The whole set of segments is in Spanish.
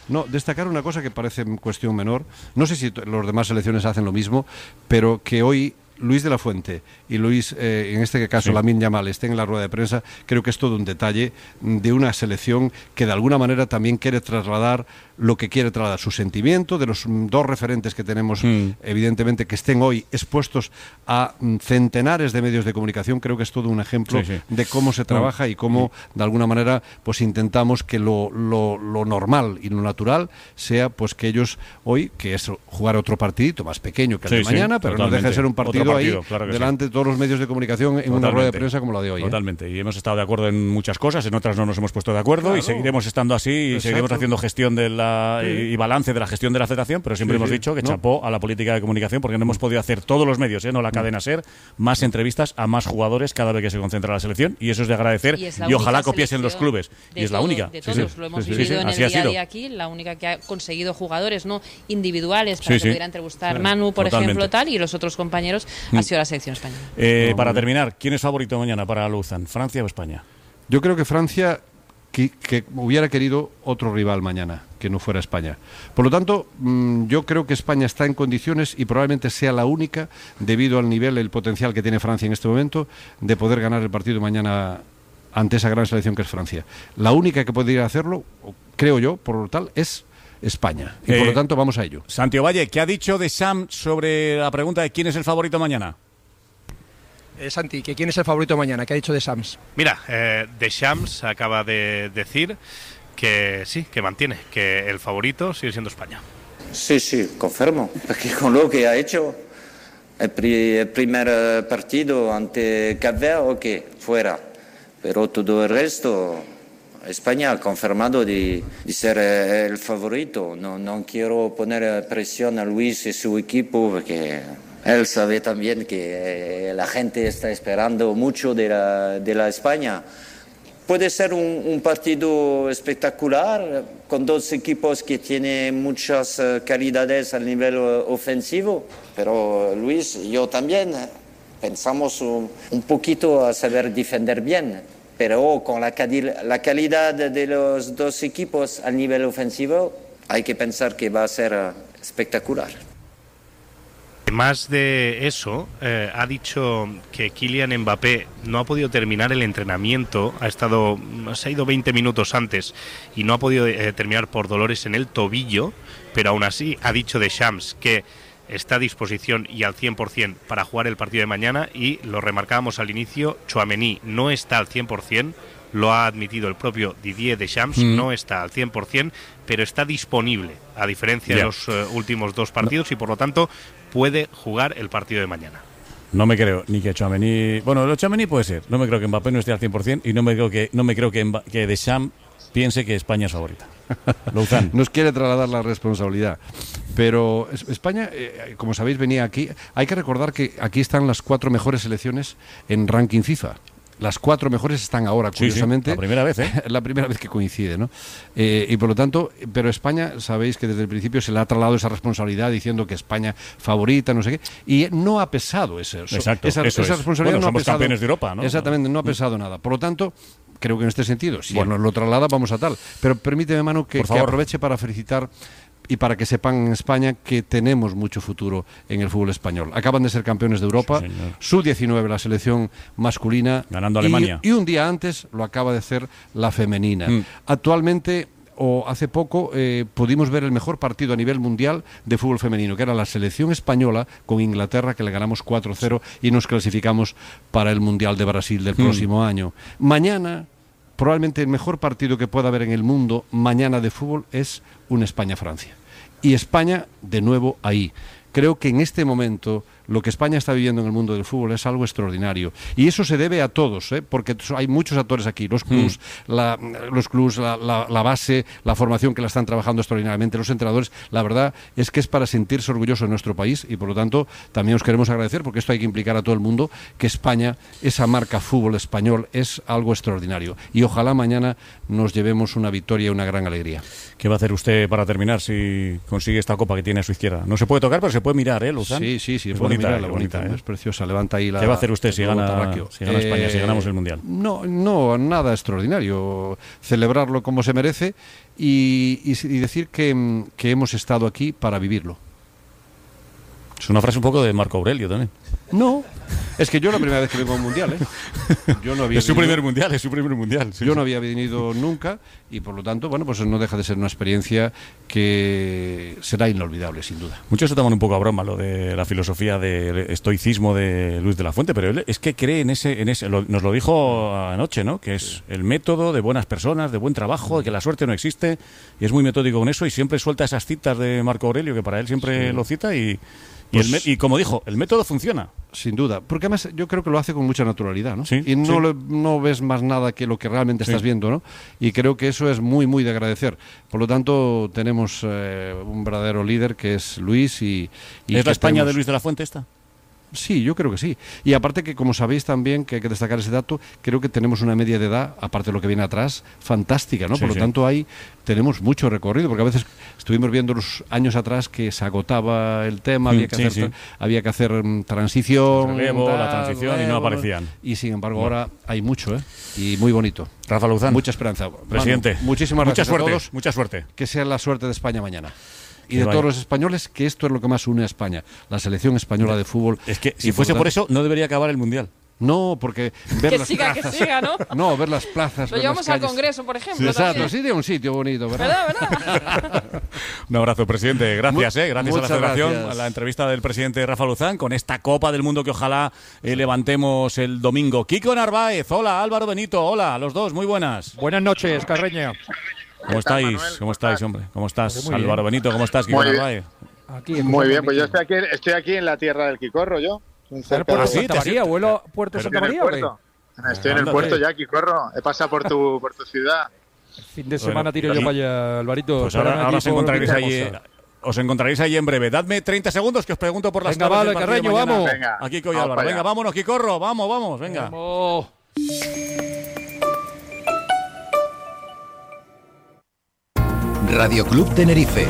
No, destacar una cosa que parece cuestión menor. No sé si los demás selecciones hacen lo mismo, pero que hoy Luis de la Fuente y Luis, en este caso Lamine Yamal, estén en la rueda de prensa, creo que es todo un detalle de una selección que de alguna manera también quiere trasladar lo que quiere trasladar, su sentimiento de los dos referentes que tenemos, evidentemente, que estén hoy expuestos a centenares de medios de comunicación. Creo que es todo un ejemplo de cómo se trabaja y cómo, de alguna manera, pues intentamos que lo normal y lo natural sea pues que ellos hoy, que es jugar otro partidito más pequeño que el de mañana, pero no deja de ser un partido ahí, claro, delante de todos los medios de comunicación en una rueda de prensa como la de hoy. Totalmente, y hemos estado de acuerdo en muchas cosas, en otras no nos hemos puesto de acuerdo, y seguiremos estando así, y seguiremos haciendo gestión de y balance de la gestión de la federación, pero siempre hemos dicho que chapó a la política de comunicación, porque no hemos podido hacer todos los medios, no la cadena SER, más entrevistas a más jugadores cada vez que se concentra la selección, y eso es de agradecer, y ojalá copiesen los clubes, y es la única. De todos, lo hemos vivido en el día a día aquí, la única que ha conseguido jugadores no individuales para que pudiera entrevistar Manu, por ejemplo, tal, y los otros compañeros ha sido la selección española. Para terminar, ¿quién es favorito mañana para Luzán? ¿Francia o España? Yo creo que Francia que hubiera querido otro rival mañana, que no fuera España. Por lo tanto, yo creo que España está en condiciones, y probablemente sea la única, debido al nivel, el potencial que tiene Francia en este momento, de poder ganar el partido mañana ante esa gran selección que es Francia. La única que podría hacerlo, creo yo, por lo tal, es España. Y por lo tanto, vamos a ello. Santi Ovalle, ¿qué ha dicho Deschamps sobre la pregunta de quién es el favorito mañana? Santi, ¿quién es el favorito mañana? ¿Qué ha dicho Deschamps? Mira, Deschamps acaba de decir que sí, que mantiene, que el favorito sigue siendo España. Sí, confirmo, porque con lo que ha hecho el primer partido ante Cap Verde, fuera, pero todo el resto, España ha confirmado de ser el favorito. No quiero poner presión a Luis y su equipo, porque él sabe también que la gente está esperando mucho de la España. Puede ser un partido espectacular, con dos equipos que tienen muchas calidades a nivel ofensivo, pero Luis y yo también pensamos un poquito a saber defender bien, pero con la calidad de los dos equipos a nivel ofensivo hay que pensar que va a ser espectacular. Además de eso, ha dicho que Kylian Mbappé no ha podido terminar el entrenamiento, se ha ido 20 minutos antes y no ha podido terminar por dolores en el tobillo, pero aún así ha dicho Deschamps que está a disposición y al 100% para jugar el partido de mañana, y lo remarcábamos al inicio, Tchouaméni no está al 100%, lo ha admitido el propio Didier Deschamps, no está al 100%, pero está disponible, a diferencia de los últimos dos partidos, y por lo tanto puede jugar el partido de mañana. No me creo ni que Tchouaméni... Bueno, lo Tchouaméni puede ser. No me creo que Mbappé no esté al 100%, y no me creo que Deschamps piense que España es favorita. Nos quiere trasladar la responsabilidad. Pero España, como sabéis, venía aquí. Hay que recordar que aquí están las 4 mejores selecciones en ranking FIFA. Las 4 mejores están ahora, curiosamente. La primera vez, La primera vez que coincide, ¿no? Y por lo tanto, pero España, sabéis que desde el principio se le ha trasladado esa responsabilidad diciendo que España favorita, no sé qué, y no ha pesado esa responsabilidad. Somos campeones de Europa, ¿no? Exactamente, no ha pesado nada. Por lo tanto, creo que en este sentido, si nos lo traslada, vamos a tal. Pero permíteme, Manu, que aproveche para felicitar y para que sepan en España que tenemos mucho futuro en el fútbol español. Acaban de ser campeones de Europa, sub-19 la selección masculina, ganando a Alemania, y un día antes lo acaba de hacer la femenina. Actualmente, o hace poco, pudimos ver el mejor partido a nivel mundial de fútbol femenino, que era la selección española con Inglaterra, que le ganamos 4-0 y nos clasificamos para el Mundial de Brasil del próximo año. Mañana, probablemente el mejor partido que pueda haber en el mundo mañana de fútbol es un España-Francia. Y España, de nuevo, ahí. Creo que en este momento lo que España está viviendo en el mundo del fútbol es algo extraordinario. Y eso se debe a todos, porque hay muchos actores aquí. Los clubs, la base, la formación, que la están trabajando extraordinariamente, los entrenadores. La verdad es que es para sentirse orgulloso de nuestro país, y por lo tanto también os queremos agradecer, porque esto hay que implicar a todo el mundo, que España, esa marca fútbol español, es algo extraordinario. Y ojalá mañana nos llevemos una victoria y una gran alegría. ¿Qué va a hacer usted para terminar si consigue esta copa que tiene a su izquierda? No se puede tocar, pero se puede mirar, Luzán. Sí, es bonito. bonita, es preciosa. Levanta ahí la... ¿Qué va a hacer usted si gana España, si ganamos el Mundial? No, nada extraordinario. Celebrarlo como se merece y decir que hemos estado aquí para vivirlo. Es una frase un poco de Marco Aurelio también. No, es que yo la primera vez que vengo a un mundial, Yo no había es su primer mundial. Sí, yo no había venido nunca y por lo tanto, bueno, pues no deja de ser una experiencia que será inolvidable, sin duda. Muchos se toman un poco a broma lo de la filosofía del estoicismo de Luis de la Fuente, pero él es que cree en ese nos lo dijo anoche, ¿no? Que es el método de buenas personas, de buen trabajo, de que la suerte no existe, y es muy metódico con eso y siempre suelta esas citas de Marco Aurelio, que para él siempre lo cita y como dijo, el método funciona. Sin duda, porque además yo creo que lo hace con mucha naturalidad, ¿no? Sí, y no ves más nada que lo que realmente estás viendo, ¿no? Y creo que eso es muy, muy de agradecer. Por lo tanto, tenemos un verdadero líder que es Luis y ¿Es la España de Luis de la Fuente esta? Sí, yo creo que sí. Y aparte que, como sabéis también, que hay que destacar ese dato, creo que tenemos una media de edad, aparte de lo que viene atrás, fantástica, ¿no? Por lo tanto, ahí tenemos mucho recorrido, porque a veces estuvimos viendo los años atrás que se agotaba el tema, había que hacer transición, la transición y no aparecían. Y sin embargo ahora hay mucho, y muy bonito. Rafa Luzán. Mucha esperanza. Presidente. Manu, muchísimas gracias a todos. Mucha suerte. Que sea la suerte de España mañana. Y de todos los españoles, que esto es lo que más une a España, la selección española de fútbol. Es que si fuese por eso, no debería acabar el Mundial. No, porque ver que las siga, plazas, que siga, ¿no? No, ver las plazas. Lo llevamos al Congreso, por ejemplo. Exacto, sí, de un sitio bonito, ¿verdad? ¿Verdad? Un abrazo, presidente. Gracias, gracias a la Federación, gracias. a la entrevista del presidente Rafa Luzán, con esta Copa del Mundo que ojalá levantemos el domingo. Kiko Narváez, hola, Álvaro Benito, hola, a los dos, muy buenas. Buenas noches, Carreño. ¿Cómo estáis? ¿Cómo estáis, hombre? ¿Cómo estás, Álvaro Benito? ¿Cómo estás, Kiko Narváez? Muy bien, pues yo estoy aquí en la tierra del Quicorro, yo. ¿Santa María? ¿Vuelo a Puerto Santa María o qué? Estoy en el puerto ya, Quicorro. He pasado por tu ciudad. Fin de semana tiro yo para allá, Alvarito. Pues ahora os encontraréis ahí en breve. Dadme 30 segundos que os pregunto por las tablas del partido de mañana. Vamos. Venga, aquí Kiko y Álvaro. Venga, vámonos, Quicorro. Vamos, venga. Vamos. Radio Club Tenerife.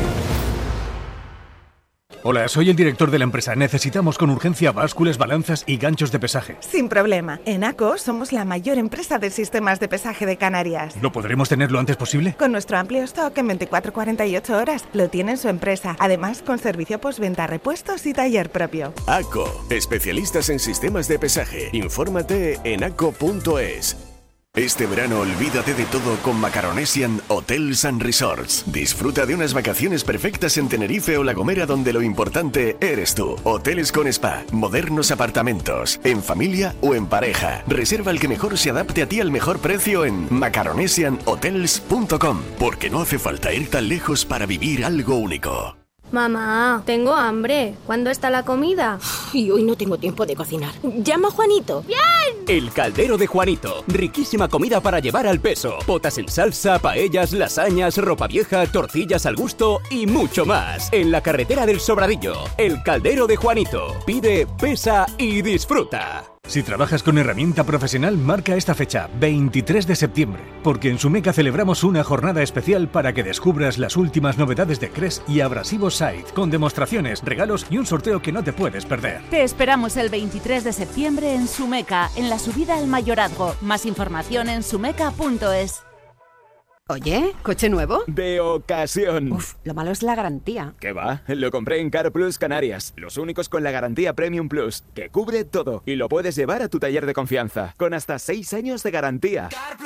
Hola, soy el director de la empresa. Necesitamos con urgencia básculas, balanzas y ganchos de pesaje. Sin problema. En ACO somos la mayor empresa de sistemas de pesaje de Canarias. ¿Lo podremos tener lo antes posible? Con nuestro amplio stock en 24-48 horas lo tiene en su empresa. Además, con servicio postventa, repuestos y taller propio. ACO, especialistas en sistemas de pesaje. Infórmate en aco.es. Este verano olvídate de todo con Macaronesian Hotels and Resorts. Disfruta de unas vacaciones perfectas en Tenerife o La Gomera, donde lo importante eres tú. Hoteles con spa, modernos apartamentos, en familia o en pareja. Reserva el que mejor se adapte a ti al mejor precio en macaronesianhotels.com, porque no hace falta ir tan lejos para vivir algo único. Mamá, tengo hambre. ¿Cuándo está la comida? Y hoy no tengo tiempo de cocinar. ¡Llama a Juanito! ¡Bien! El Caldero de Juanito. Riquísima comida para llevar al peso. Potas en salsa, paellas, lasañas, ropa vieja, tortillas al gusto y mucho más. En la carretera del Sobradillo. El Caldero de Juanito. Pide, pesa y disfruta. Si trabajas con herramienta profesional, marca esta fecha, 23 de septiembre, porque en Sumeca celebramos una jornada especial para que descubras las últimas novedades de Cres y Abrasivo Site, con demostraciones, regalos y un sorteo que no te puedes perder. Te esperamos el 23 de septiembre en Sumeca, en la subida al Mayorazgo. Más información en sumeca.es. Oye, ¿coche nuevo? De ocasión. Uf, lo malo es la garantía. ¿Qué va? Lo compré en Car Plus Canarias. Los únicos con la garantía Premium Plus, que cubre todo. Y lo puedes llevar a tu taller de confianza, con hasta 6 años de garantía.